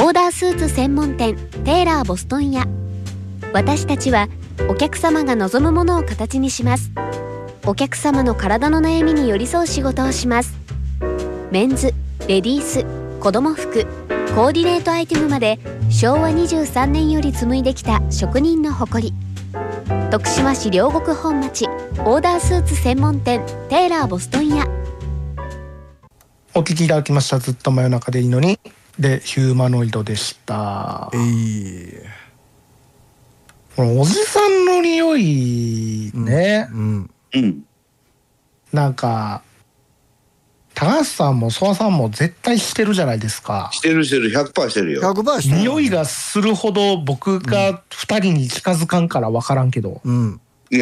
オーダースーツ専門店テーラーボストン屋。私たちはお客様が望むものを形にします。お客様の体の悩みに寄り添う仕事をします。メンズ、レディース、子供服、コーディネートアイテムまで昭和23年より紡いできた職人の誇り。徳島市両国本町オーダースーツ専門店テーラーボストン屋。 お聞きいただきました。ずっと真夜中でいいのにでヒューマノイドでした。このおじさんの匂いね、なんか高橋さんも曽我さんも絶対してるじゃないですか。 してる 100% してるよ。 100% してる。匂いがするほど僕が2人に近づかんから分からんけど、